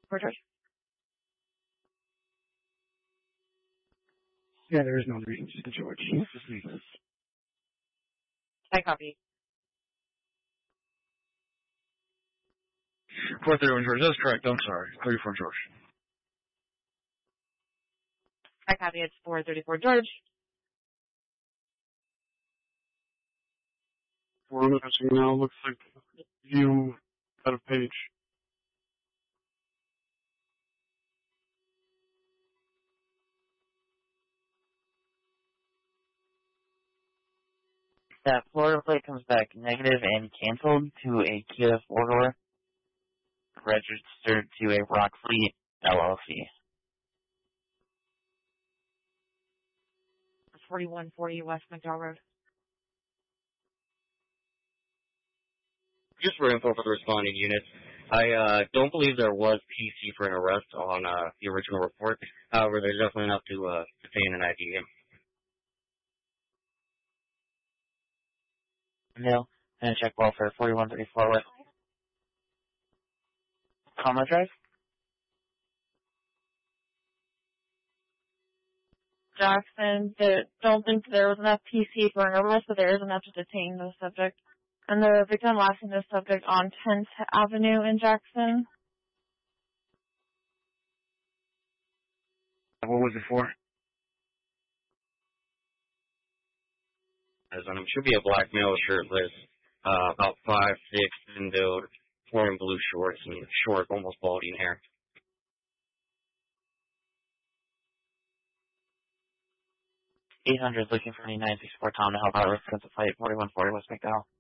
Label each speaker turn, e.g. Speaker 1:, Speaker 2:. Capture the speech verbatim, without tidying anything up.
Speaker 1: For George.
Speaker 2: Yeah, there is no reason to George. Just leave this.
Speaker 1: I copy.
Speaker 2: four thirty-one George, that's correct. I'm sorry. thirty-four George.
Speaker 1: I copy. It's four thirty-four George.
Speaker 2: We're missing now. Looks like view out of page.
Speaker 3: That Florida plate comes back negative and canceled to a Kia four-door registered to a Rockfleet L L C.
Speaker 1: forty-one forty West McDowell Road.
Speaker 4: Just for info for the responding unit, I uh, don't believe there was P C for an arrest on uh, the original report. However, there's definitely enough to uh, detain an I D.
Speaker 3: No, and check welfare forty-one thirty-four West Comma Drive.
Speaker 1: Jackson, there, don't think there was enough P C for an arrest, but there is enough to detain the subject. And the victim last seen the subject on tenth Avenue in Jackson.
Speaker 2: What was it for?
Speaker 4: As um, it should be a black male shirtless, uh, about five six, thin build, wearing blue shorts and short, almost balding hair.
Speaker 3: eight hundred looking for any nine sixty-four Tom to help out with the fight forty-one forty West McDowell.